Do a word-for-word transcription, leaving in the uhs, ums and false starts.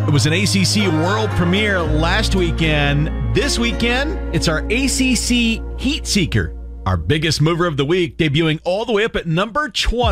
It was an A C C world premiere last weekend. This weekend, it's our A C C Heat Seeker, our biggest mover of the week, debuting all the way up at number twenty.